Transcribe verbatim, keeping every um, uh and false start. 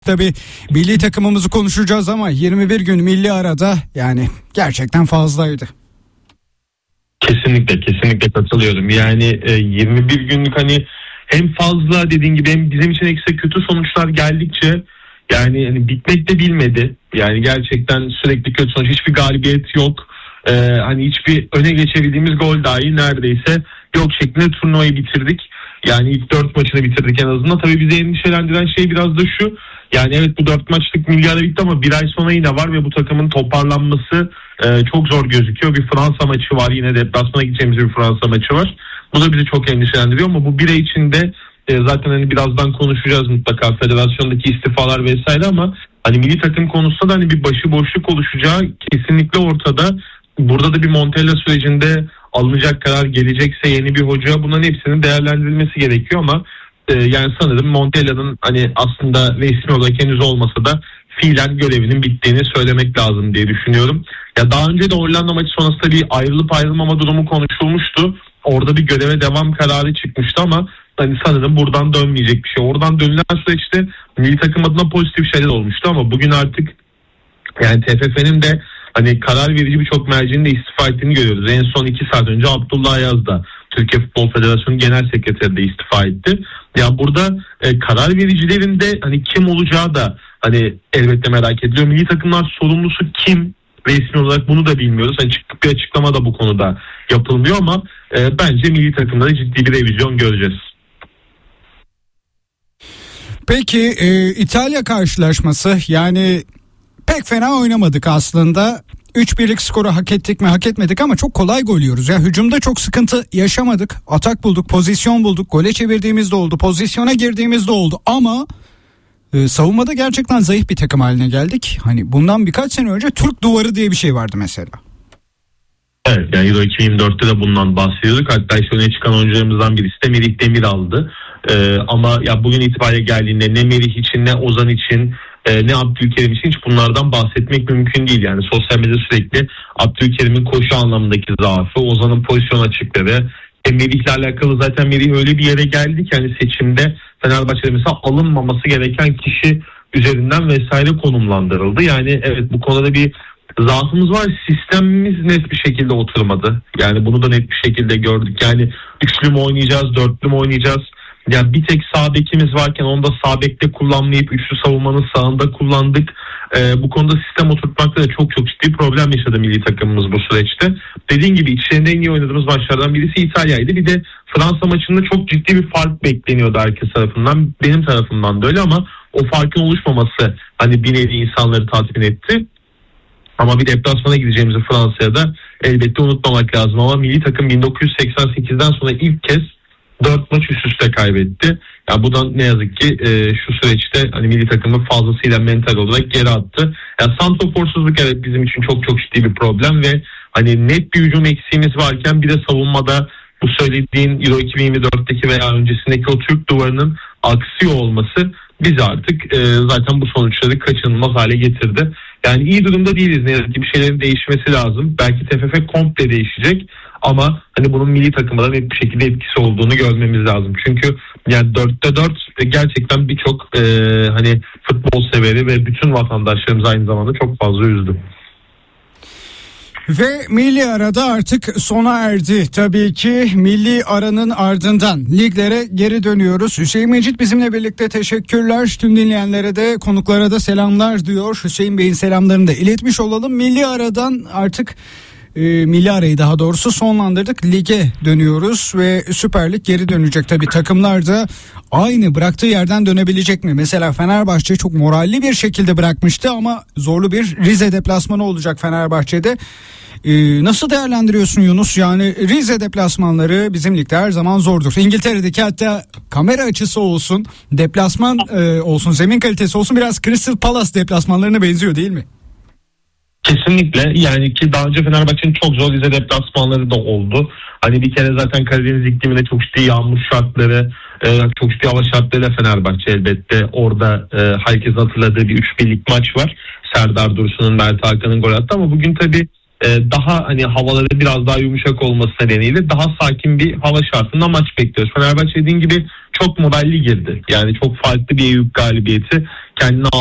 Tabii milli takımımızı konuşacağız ama yirmi bir gün milli arada yani gerçekten fazlaydı. Kesinlikle kesinlikle katılıyorum. Yani e, yirmi bir günlük hani hem fazla dediğin gibi hem bizim için ekstra kötü sonuçlar geldikçe yani hani bitmek de bilmedi. Yani gerçekten sürekli kötü sonuç, hiçbir galibiyet yok. Ee, hani hiçbir öne geçebildiğimiz gol dahi neredeyse yok şeklinde turnuvayı bitirdik. Yani ilk dört maçını bitirdik en azından. Tabii bizi endişelendiren şey biraz da şu. Yani evet, bu dört maçlık milli ara bitti ama bir ay sonra yine var ve bu takımın toparlanması e, çok zor gözüküyor. Bir Fransa maçı var, yine deplasmana gideceğimiz bir Fransa maçı var. Bu da bizi çok endişelendiriyor ama bu bir ay içinde e, zaten hani birazdan konuşacağız mutlaka federasyondaki istifalar vesaire ama hani milli takım konusunda da hani bir başıboşluk oluşacağı kesinlikle ortada. Burada da bir Montella sürecinde alınacak karar, gelecekse yeni bir hoca, bunların hepsinin değerlendirilmesi gerekiyor ama e, yani sanırım Montella'nın hani aslında resmi olarak henüz olmasa da fiilen görevinin bittiğini söylemek lazım diye düşünüyorum. Ya daha önce de Hollanda maçı sonrasında bir ayrılıp ayrılmama durumu konuşulmuştu. Orada bir göreve devam kararı çıkmıştı ama hani sanırım buradan dönmeyecek bir şey. Oradan dönülen süreçte milli takım adına pozitif şeyler olmuştu ama bugün artık yani T F F'nin de hani karar verici birçok mercinin de istifa ettiğini görüyoruz. En son iki saat önce Abdullah Ayaz da Türkiye Futbol Federasyonu Genel Sekreteri de istifa etti. Ya burada e, karar vericilerin de hani kim olacağı da hani elbette merak ediliyor. Milli takımlar sorumlusu kim? Resmi olarak bunu da bilmiyoruz. Hani çıkıp bir açıklama da bu konuda yapılmıyor ama e, bence milli takımda ciddi bir revizyon göreceğiz. Peki e, İtalya karşılaşması, yani pek fena oynamadık aslında. üç birlik skoru hak ettik mi hak etmedik ama çok kolay gol yiyoruz. Ya hücumda çok sıkıntı yaşamadık. Atak bulduk, pozisyon bulduk. Gole çevirdiğimiz de oldu, pozisyona girdiğimiz de oldu ama e, savunmada gerçekten zayıf bir takım haline geldik. Hani bundan birkaç sene önce Türk duvarı diye bir şey vardı mesela. Evet, yani Euro iki bin yirmi dörtte de bundan bahsediyorduk. Hatta işte öne çıkan oyuncularımızdan birisi de Merih Demir aldı. Ee, ama ya bugün itibariyle geldiğinde ne Merih için ne Ozan için e, ne Abdülkerim için hiç bunlardan bahsetmek mümkün değil. Yani sosyal medyada sürekli Abdülkerim'in koşu anlamındaki zaafı, Ozan'ın pozisyon açıkları, e, Merih'le alakalı zaten Merih öyle bir yere geldi ki hani seçimde Fenerbahçe'de mesela alınmaması gereken kişi üzerinden vesaire konumlandırıldı. Yani evet, bu konuda bir zaafımız var. Sistemimiz net bir şekilde oturmadı. Yani bunu da net bir şekilde gördük. Yani üçlü mü oynayacağız, dörtlü mü oynayacağız? Yani bir tek sağ bekimiz varken onu da sağ bekte kullanmayıp üçlü savunmanın sağında kullandık. Ee, bu konuda sistem oturtmakta da çok çok ciddi problem yaşadı milli takımımız bu süreçte. Dediğim gibi içlerinde en iyi oynadığımız maçlardan birisi İtalya'ydı. Bir de Fransa maçında çok ciddi bir fark bekleniyordu herkes tarafından. Benim tarafımdan da öyle ama o farkın oluşmaması hani bir nevi insanları tatmin etti. Ama bir deplasmana gideceğimizi Fransa'ya da elbette unutmamak lazım. Ama milli takım bin dokuz yüz seksen sekizden sonra ilk kez dört maç üst üste kaybetti. Yani bu da ne yazık ki e, şu süreçte hani milli takımı fazlasıyla mental olarak geri attı. Yani santroforsuzluk evet bizim için çok çok ciddi bir problem ve hani net bir hücum eksiğimiz varken bir de savunmada bu söylediğin Euro iki bin yirmi dörtteki veya öncesindeki o Türk duvarının aksıyor olması bizi artık e, zaten bu sonuçları kaçınılmaz hale getirdi. Yani iyi durumda değiliz, ne yazık ki bir şeylerin değişmesi lazım. Belki T F F komple değişecek ama hani bunun milli takımda net bir şekilde etkisi olduğunu görmemiz lazım. Çünkü yani dörtte dört gerçekten birçok e, hani futbol severi ve bütün vatandaşlarımız aynı zamanda çok fazla üzdü. Ve milli arada artık sona erdi. Tabii ki milli aranın ardından liglere geri dönüyoruz. Hüseyin Mecit bizimle birlikte, teşekkürler. Tüm dinleyenlere de konuklara da selamlar diyor. Hüseyin Bey'in selamlarını da iletmiş olalım. Milli aradan artık e, milli arayı daha doğrusu sonlandırdık. Lige dönüyoruz ve Süper Lig geri dönecek. Tabii takımlar da aynı bıraktığı yerden dönebilecek mi? Mesela Fenerbahçe çok moralli bir şekilde bırakmıştı ama zorlu bir Rize deplasmanı olacak Fenerbahçe'de. Ee, nasıl değerlendiriyorsun Yunus? Yani Rize deplasmanları bizim ligde her zaman zordur. İngiltere'deki hatta kamera açısı olsun, deplasman e, olsun, zemin kalitesi olsun biraz Crystal Palace deplasmanlarına benziyor değil mi? Kesinlikle, yani ki daha önce Fenerbahçe'nin çok zor Rize deplasmanları da oldu. Hani bir kere zaten Karadeniz ikliminde çok ciddi yağmur şartları, e, çok ciddi hava şartlarıyla Fenerbahçe elbette orada e, herkesin hatırladığı bir üç birlik maç var. Serdar Dursun'un, Mert Hakan'ın gol attı ama bugün tabii e, daha hani havaları biraz daha yumuşak olması nedeniyle daha sakin bir hava şartında maç bekliyoruz. Fenerbahçe dediğin gibi çok moralli girdi. Yani çok farklı bir Eyüp galibiyeti kendine